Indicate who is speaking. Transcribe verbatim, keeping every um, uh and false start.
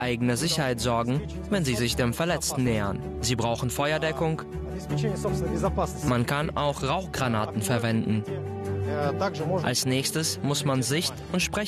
Speaker 1: eigene Sicherheit sorgen, wenn sie sich dem Verletzten nähern. Sie brauchen Feuerdeckung. Man kann auch Rauchgranaten verwenden. Als nächstes muss man Sicht- und Sprech